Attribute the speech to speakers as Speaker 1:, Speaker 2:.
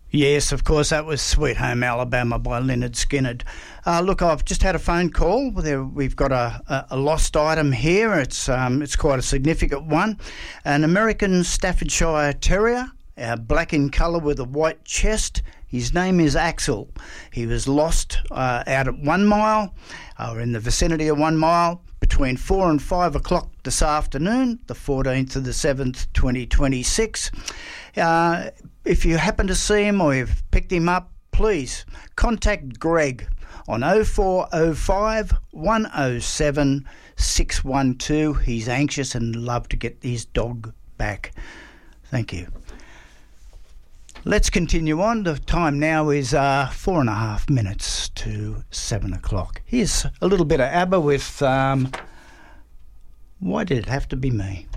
Speaker 1: Yes, of course, that was Sweet Home Alabama by Lynyrd Skynyrd. Look, I've just had a phone call. We've got a lost item here. It's quite a significant one. An American Staffordshire Terrier, black in colour with a white chest. His name is Axel. He was lost out at 1 mile, or in the vicinity of 1 mile, between 4 and 5 o'clock this afternoon, the 14th of the 7th, 2026. If you happen to see him or you've picked him up, please contact Greg on 0405 107 612. He's anxious and love to get his dog back. Thank you. Let's continue on. The time now is 4.5 minutes to 7 o'clock. Here's a little bit of ABBA with Why Did It Have to Be Me?